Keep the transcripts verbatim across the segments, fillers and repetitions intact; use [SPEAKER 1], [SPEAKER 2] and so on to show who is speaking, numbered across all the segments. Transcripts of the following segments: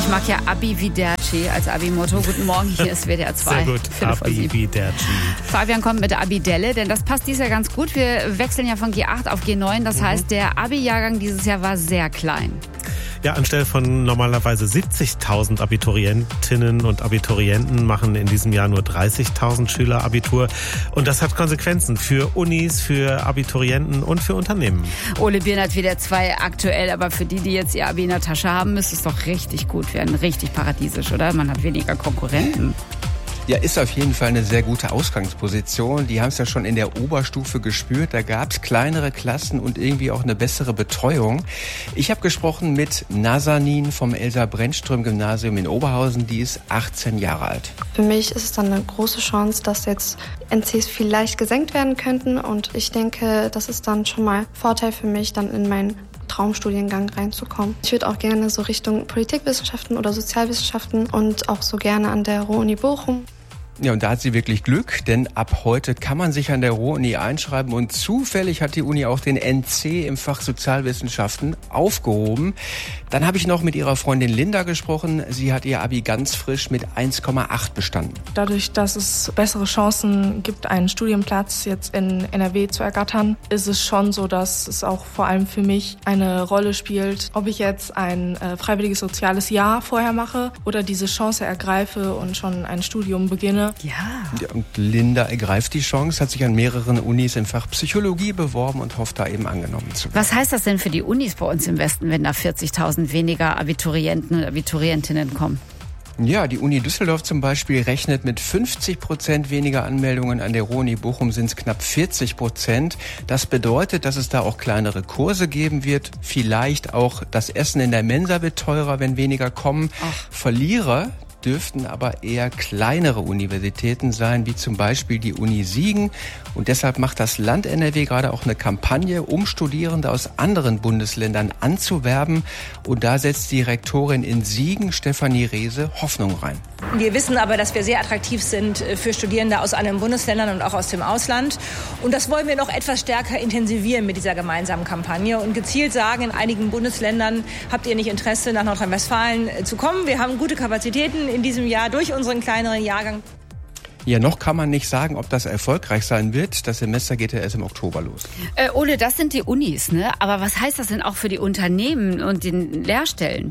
[SPEAKER 1] Ich mag ja Arrivederci als Abi-Motto. Guten Morgen, hier ist W D R zwei.
[SPEAKER 2] Sehr gut, Arrivederci.
[SPEAKER 1] Fabian kommt mit Abi-Delle, denn das passt dieses Jahr ganz gut. Wir wechseln ja von G acht auf G neun. Das mhm. heißt, der Abi-Jahrgang dieses Jahr war sehr klein.
[SPEAKER 2] Ja, anstelle von normalerweise siebzigtausend Abiturientinnen und Abiturienten machen in diesem Jahr nur dreißigtausend Schüler Abitur. Und das hat Konsequenzen für Unis, für Abiturienten und für Unternehmen.
[SPEAKER 1] Ole Birnert, W D R zwei aktuell, aber für die, die jetzt ihr Abi in der Tasche haben, müsste es doch richtig gut werden. Richtig paradiesisch, oder? Man hat weniger Konkurrenten.
[SPEAKER 3] Ja, ist auf jeden Fall eine sehr gute Ausgangsposition. Die haben es ja schon in der Oberstufe gespürt. Da gab es kleinere Klassen und irgendwie auch eine bessere Betreuung. Ich habe gesprochen mit Nazanin vom Elsa-Brennström-Gymnasium in Oberhausen. Die ist achtzehn Jahre alt.
[SPEAKER 4] Für mich ist es dann eine große Chance, dass jetzt N Cs vielleicht gesenkt werden könnten. Und ich denke, das ist dann schon mal Vorteil für mich, dann in meinen Traumstudiengang reinzukommen. Ich würde auch gerne so Richtung Politikwissenschaften oder Sozialwissenschaften und auch so gerne an der Ruhr-Uni Bochum.
[SPEAKER 3] Ja, und da hat sie wirklich Glück, denn ab heute kann man sich an der Ruhr-Uni einschreiben und zufällig hat die Uni auch den N C im Fach Sozialwissenschaften aufgehoben. Dann habe ich noch mit ihrer Freundin Linda gesprochen. Sie hat ihr Abi ganz frisch mit eins Komma acht bestanden.
[SPEAKER 5] Dadurch, dass es bessere Chancen gibt, einen Studienplatz jetzt in N R W zu ergattern, ist es schon so, dass es auch vor allem für mich eine Rolle spielt, ob ich jetzt ein äh, freiwilliges soziales Jahr vorher mache oder diese Chance ergreife und schon ein Studium beginne.
[SPEAKER 1] Ja.
[SPEAKER 3] Ja, und Linda ergreift die Chance, hat sich an mehreren Unis im Fach Psychologie beworben und hofft, da eben angenommen zu werden.
[SPEAKER 1] Was heißt das denn für die Unis bei uns im Westen, wenn da vierzigtausend weniger Abiturienten und Abiturientinnen kommen?
[SPEAKER 3] Ja, die Uni Düsseldorf zum Beispiel rechnet mit fünfzig Prozent weniger Anmeldungen. An der Ruhr-Uni Bochum sind es knapp vierzig Prozent. Das bedeutet, dass es da auch kleinere Kurse geben wird. Vielleicht auch das Essen in der Mensa wird teurer, wenn weniger kommen.
[SPEAKER 1] Ach.
[SPEAKER 3] Verlierer dürften aber eher kleinere Universitäten sein, wie zum Beispiel die Uni Siegen. Und deshalb macht das Land N R W gerade auch eine Kampagne, um Studierende aus anderen Bundesländern anzuwerben. Und da setzt die Rektorin in Siegen, Stefanie Rehse, Hoffnung rein.
[SPEAKER 6] Wir wissen aber, dass wir sehr attraktiv sind für Studierende aus anderen Bundesländern und auch aus dem Ausland. Und das wollen wir noch etwas stärker intensivieren mit dieser gemeinsamen Kampagne und gezielt sagen, in einigen Bundesländern habt ihr nicht Interesse, nach Nordrhein-Westfalen zu kommen. Wir haben gute Kapazitäten in diesem Jahr durch unseren kleineren Jahrgang.
[SPEAKER 3] Ja, noch kann man nicht sagen, ob das erfolgreich sein wird. Das Semester geht ja erst im Oktober los.
[SPEAKER 1] Äh, Ole, das sind die Unis, ne? Aber was heißt das denn auch für die Unternehmen und den Lehrstellen?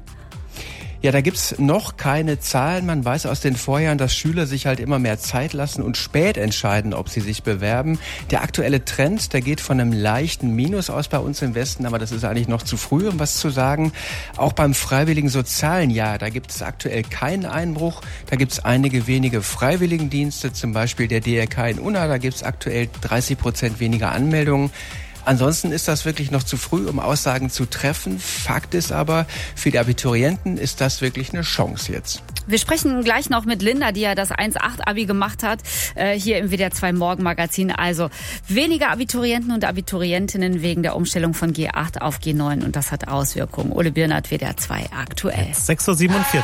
[SPEAKER 3] Ja, da gibt's noch keine Zahlen. Man weiß aus den Vorjahren, dass Schüler sich halt immer mehr Zeit lassen und spät entscheiden, ob sie sich bewerben. Der aktuelle Trend, der geht von einem leichten Minus aus bei uns im Westen, aber das ist eigentlich noch zu früh, um was zu sagen. Auch beim freiwilligen sozialen Jahr, da gibt es aktuell keinen Einbruch. Da gibt's einige wenige Freiwilligendienste, zum Beispiel der D R K in Unna, da gibt's aktuell dreißig Prozent weniger Anmeldungen. Ansonsten ist das wirklich noch zu früh, um Aussagen zu treffen. Fakt ist aber, für die Abiturienten ist das wirklich eine Chance jetzt.
[SPEAKER 1] Wir sprechen gleich noch mit Linda, die ja das eins Komma acht Abi gemacht hat, äh, hier im W D R zwei Morgenmagazin. Also weniger Abiturienten und Abiturientinnen wegen der Umstellung von G acht auf G neun und das hat Auswirkungen. Ole Birnert, W D R zwei aktuell.
[SPEAKER 2] sechs Uhr siebenundvierzig.